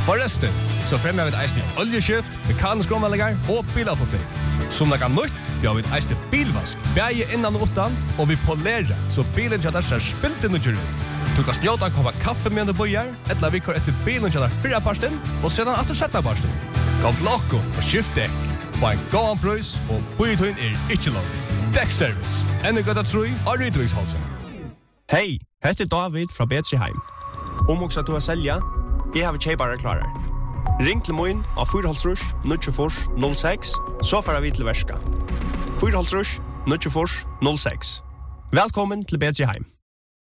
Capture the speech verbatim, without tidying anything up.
Forresten, så fremmer vi et eisende oljeskift, mekanisk omvalgar og bilavfotning. Som lager nytt, vi har vi et eisende bilvask, bæge innan og utan, og vi polerer, så bilen kjadar ser spilt inn og kjør ut. Du kan snjåta en koppa kaffe med du bøyer, etla vi kår etter bilen kjadar fyrra parsten, og sedan atter setta parsten. Kom til okko og skift dekk. Få en gåan prøys, og bøytøyen er ikke lov. Dekkservice. Enne gøtta tru av Rydvigshalsen. Hei, heter David fra Betriheim. Om også du har selja, jeg har kjeipare klarar. Ring til moin av fyrhalsrush nuttjefors null seks, så får vi til verska. fyrhalsrush nuttjefors null seks. Velkommen til Betriheim.